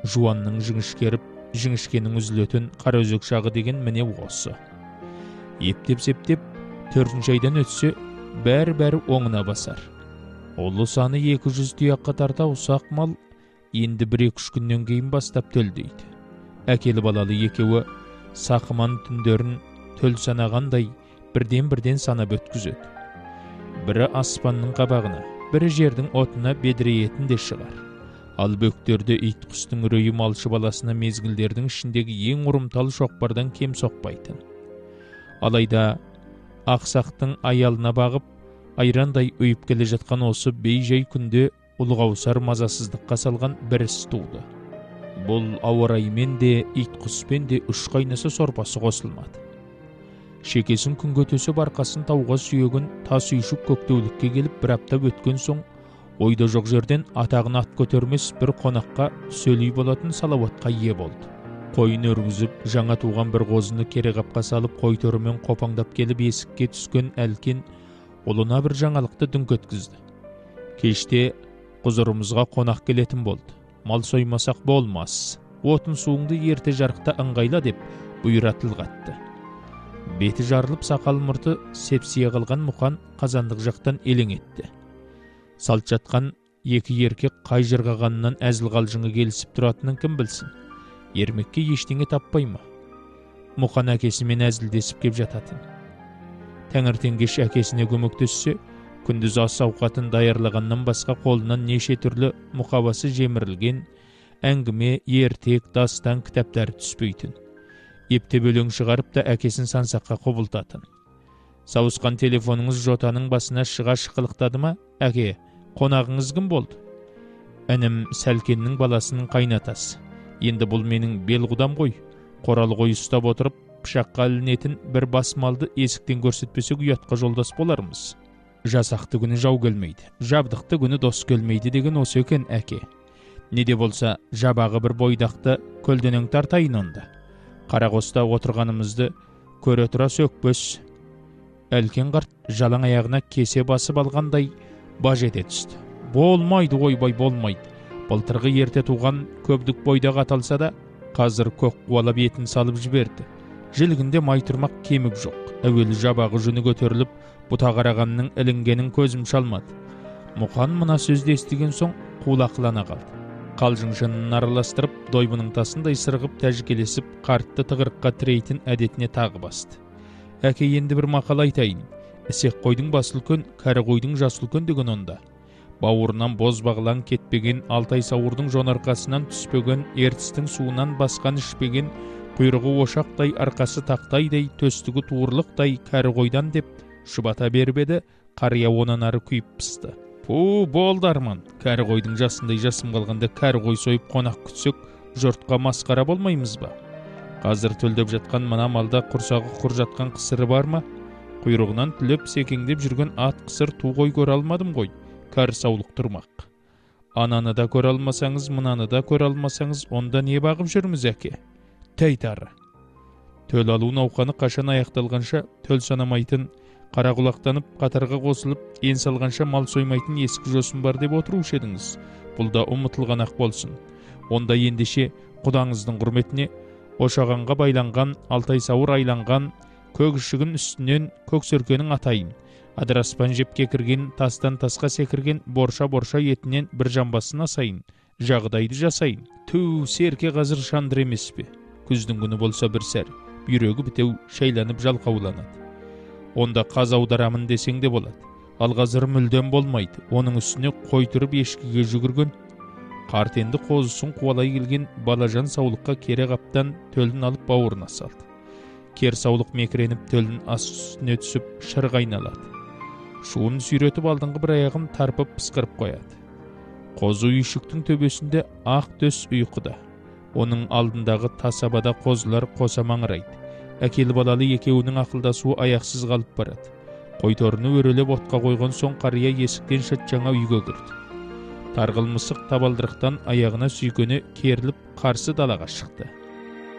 Жуанның жіңішкеріп, жіңішкенің үзілетін қара өзек шағы деген міне осы. Ептеп-септеп 4-ші айдан өтсе, бәрі оңына басар. Олы саны 200 тұяққа тарта ұсақ мал енді 1-2 күннен кейін бастап төлдейді. Әкелі балалы екеуі сақыман түндерін төл санағандай бірден санап өткізеді. Бірі аспанның қабағына, бірі жердің отына бедіреетін де шығар. Ал бөктерді ит құстың үрейі малшы баласына мезгілдердің ішіндегі ең ұрымталы шоқпардан кем соқпайтын. Алайда ақсақтың аялына бағып, айрандай өйіп келе жатқан осы бей-жай күнде ұлғаусар мазасыздыққа салған бір іс туды. Бұл ауа-райымен де, ит құспен де үш қайнаса сорпасы қосылмады. Шекесін күнге төсіп арқасын тауға сүйегін тас үйшік көктеулікке келіп бір аптап өткен соң, ойда жоқ жерден атағын ат көтермес бір қонаққа сөйлей болатын салауатқа ие болды. Қойын өргізіп, жаңа туған бір қозыны кереғапқа салып, қой төрімен қопаңдап келіп есікке түскен әлкен ұлына бір жаңалықты дүңк еткізді. Кеште құзырымызға қонақ келетін болды. Мал соймасақ болмас. Отын суыңды ерте жарықта ыңғайла деп бұйратыл қатты. Беті жарылып сақал мұрты сепсия қалған Мұқан қазандық жақтан елең етті. Салт жатқан екі еркек қай жырғағанынан әзіл қалжыңы келісіп тұратынын кім білсін. Ермекке ештеңе таппай ма? Мұқан әкесімен әзілдесіп кеп жататын. Таңертең кеш әкесіне көмектессе, күндіз ас ауқатын даярлағаннан басқа қолынан неше түрлі мұқабасы жемірілген, әңгіме, ертек, дастан кітаптары түспейтін. Ептеп өлең шығарып та әкесін сансаққа құбылтатын. Сауысқан телефоныңыз жотаның басына шыға шықылықтады ма? Әке, қонағыңыз кім болды? Інім Сәлкеннің баласының қайнатасы. Енді бұл менің белғудам ғой. Қоралы қой ұстап отырып, пышаққа ілінетін бір бас малды есіктен көрсетпесек ұятқа жолдас болармыз. Жасақты күні жау келмейді, жабдықты күні дос келмейді деген осы екен, әке. Не де болса, жабағы бір бойдақты көлденең тартайын онда. Қарақоста отырғанымызды көре тұра сөкпөс. Әлкен қарт жалаң аяғына кесе басып алғандай баж ете түсті. Болмайды, ойбай, болмайды. Былтырғы ерте туған көбдік бойдаға аталса да, қазір көк қуалап етін салып жіберді. Жілгінде май тұрмақ кемік жоқ. Әуелі жабағы жүні көтеріліп, бұта қарағанның ілінгенін көзім шалмады. Мұқан мына сөзді естіген соң қулақлана қалды. Қалжың жынын араластырып, дойбының тасындай сырғып тәжікелесіп, қартты тығырыққа тірейтін әдетіне тағы басты. Әке, енді бір мақал айтайын. Ісек қойдың басыл көн, кәрі қойдың жасыл көн деген онда. Бауырынан боз бағлан кетпеген, алтай сауырдың жонарқасынан түспеген, ертістің суынан басқан ішпеген, құйрығы ошақтай, арқасы тақтайдай, төстігі туырлықтай кәрі қойдан деп шұбата беріп еді, қария онан ары күйіп пісті. Болды арман, кәрі қойдың жасындай жасым қалғанда кәрі қой сойып қонақ күтсек, жұртқа масқара болмаймыз ба? Қазір төлдеп жатқан мына малда құрсағы құр жатқан қысыры бар ма? Құйрығынан түлеп секеңдеп жүрген ат қысыр ту қой көре алмадым ғой, кәрі саулық тұрмақ. Ананы да көре алмасаңыз, мынаны да көре алмасаңыз, онда не бағып жүрміз, әке? Тәйтары. Төл алу науқаны қашан аяқталғанша төл санамайтын, қарақұлақтанып, қатарға қосылып, ен салғанша мал соймайтын ескі жосын бар деп отырушы едіңіз. Бұл да ұмытылған ақ болсын. Онда ендеше құдаңыздың құрметіне ошағанға байланған, алтай сауыр айланған, көк ішігін үстінен көк сөркенің атайын. Адыраспан жепке кірген, тастан тасқа секірген, борша етінен бір жамбасын асайын. Жағдайды жасайын. Серке қазір шандыр емес пе? Күздің күні болса бір сәр, бүйрегі бітеу шайланып жалқауланады. Онда қаз аударамын десең де болады. Ал қазір мүлдем болмайды. Оның үстіне қой тұрып ешкіге жүгірген. Қартенді қозысын қуалай келген балажан саулыққа кере қаптан төлін алып бауырына салды. Кер саулық мекіреніп төлін ас үстіне түсіп шырға айналады. Шуын сүйретіп алдыңғы бір аяғын тарпып пысқырып қояды. Қозы үйшіктің төбесінде ақ төс ұйқыда. Оның алдындағы тасабада қозылар қоса маңырайды. Әкелі балалы екеуінің ақылдасуы аяқсыз қалып барады. Қой торыны өрелеп отқа қойған соң қария есіктен шыт жаңа үйге кірді. Тарғыл мысық табалдырықтан аяғына сүйкені керіліп қарсы далаға шықты.